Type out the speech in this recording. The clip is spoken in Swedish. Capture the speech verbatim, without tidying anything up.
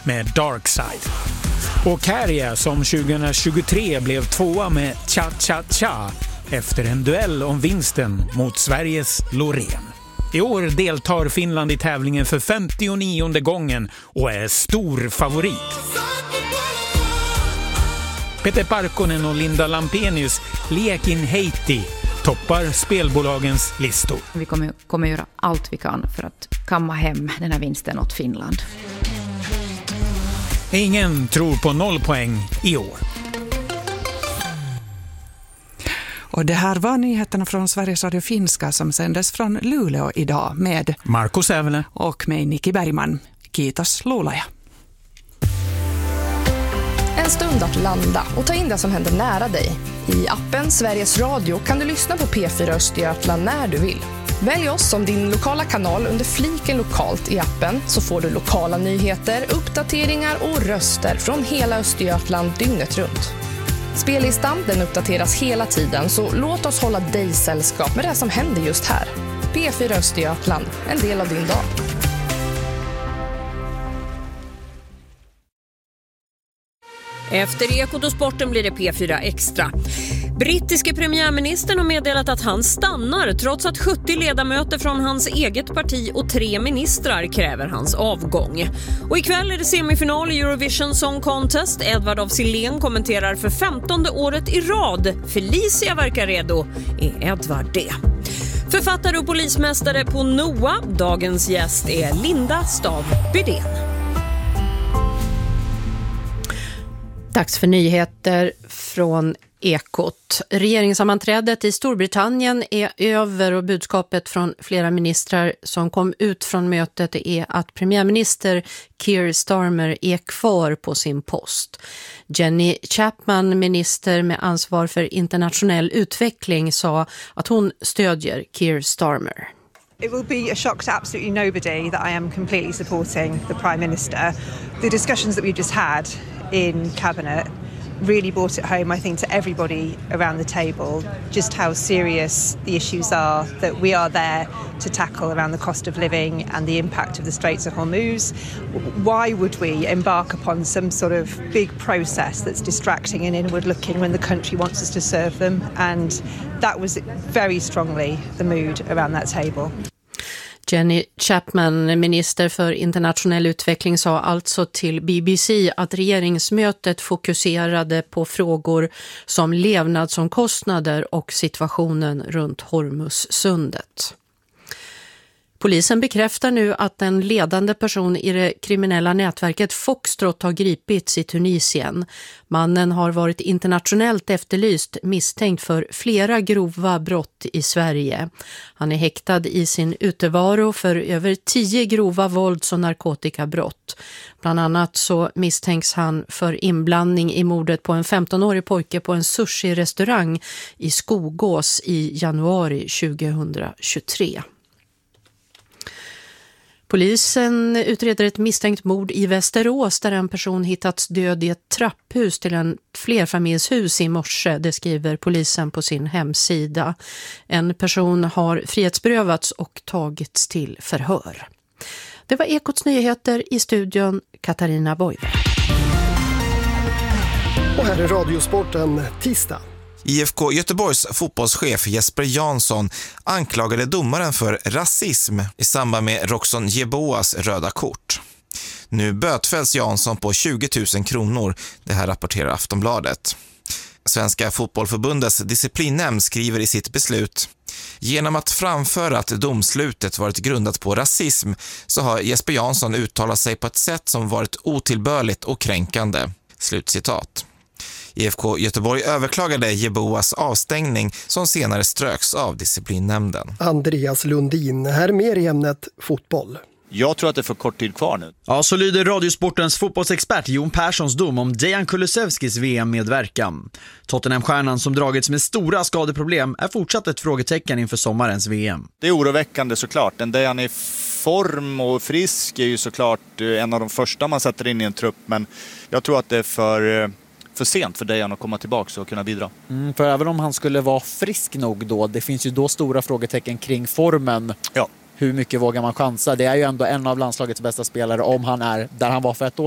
med Dark Side. Och Kärja som tjugohundratjugotre blev tvåa med Cha Cha Cha efter en duell om vinsten mot Sveriges Loreen. I år deltar Finland i tävlingen för femtionionde gången och är stor favorit. Peter Parkkonen och Linda Lampenius, Lekin Heiti, toppar spelbolagens listor. Vi kommer, kommer göra allt vi kan för att kamma hem den här vinsten åt Finland. Ingen tror på noll poäng i år. Och det här var nyheterna från Sveriges Radio Finska som sändes från Luleå idag med Marko Sävele och mig Nikki Bergman. Kiitos Luulaja. En stund att landa och ta in det som händer nära dig. I appen Sveriges Radio kan du lyssna på P fyra Östergötland när du vill. Välj oss som din lokala kanal under fliken lokalt i appen så får du lokala nyheter, uppdateringar och röster från hela Östergötland dygnet runt. Spellistan den uppdateras hela tiden så låt oss hålla dig sällskap med det som händer just här. P fyra Östergötland, en del av din dag. Efter Ekot och sporten blir det P fyra Extra. Brittiske premiärministern har meddelat att han stannar trots att sjuttio ledamöter från hans eget parti och tre ministrar kräver hans avgång. Och ikväll är det semifinal i Eurovision Song Contest. Edvard af Sillén kommenterar för femtonde året i rad. Felicia verkar redo. Är Edvard det? Författare och polismästare på Noa. Dagens gäst är Linda Stav Bydén. Dags för nyheter från Ekot. Regeringssammanträdet i Storbritannien är över och budskapet från flera ministrar som kom ut från mötet är att premiärminister Keir Starmer är kvar på sin post. Jenny Chapman, minister med ansvar för internationell utveckling, sa att hon stödjer Keir Starmer. It will be a shock to absolutely nobody that I am completely supporting the Prime Minister. The discussions that we've just had in Cabinet really brought it home, I think, to everybody around the table, just how serious the issues are that we are there to tackle around the cost of living and the impact of the Straits of Hormuz. Why would we embark upon some sort of big process that's distracting and inward looking when the country wants us to serve them? And that was very strongly the mood around that table. Jenny Chapman, minister för internationell utveckling, sa alltså till B B C att regeringsmötet fokuserade på frågor som levnadsomkostnader och situationen runt Hormuzsundet. Polisen bekräftar nu att en ledande person i det kriminella nätverket Foxtrot har gripits i Tunisien. Mannen har varit internationellt efterlyst misstänkt för flera grova brott i Sverige. Han är häktad i sin utevaro för över tio grova vålds- och narkotikabrott. Bland annat så misstänks han för inblandning i mordet på en femtonårig pojke på en sushi-restaurang i Skogås i januari tjugohundratjugotre. Polisen utreder ett misstänkt mord i Västerås där en person hittats död i ett trapphus till en flerfamiljshus i morse. Det skriver polisen på sin hemsida. En person har frihetsberövats och tagits till förhör. Det var Ekots nyheter, i studion Katarina Boive. Och här är Radiosporten tisdag. I F K Göteborgs fotbollschef Jesper Jansson anklagade domaren för rasism i samband med Roxon Jeboas röda kort. Nu bötfälls Jansson på tjugo tusen kronor, det här rapporterar Aftonbladet. Svenska fotbollförbundets disciplinnämnd skriver i sitt beslut: genom att framföra att domslutet varit grundat på rasism så har Jesper Jansson uttalat sig på ett sätt som varit otillbörligt och kränkande. Slutcitat. I F K Göteborg överklagade Jeboas avstängning som senare ströks av disciplinnämnden. Andreas Lundin, här mer i ämnet fotboll. Jag tror att det är för kort tid kvar nu. Ja, så lyder Radiosportens fotbollsexpert Jon Perssons dom om Dejan Kulusevskis V M-medverkan. Tottenham-stjärnan som dragits med stora skadeproblem är fortsatt ett frågetecken inför sommarens V M. Det är oroväckande såklart. Den Dejan i form och frisk är ju såklart en av de första man sätter in i en trupp. Men jag tror att det är för... för sent för Dejan att komma tillbaka och kunna bidra. Mm, för även om han skulle vara frisk nog då, det finns ju då stora frågetecken kring formen. Ja. Hur mycket vågar man chansa? Det är ju ändå en av landslagets bästa spelare om han är där han var för ett år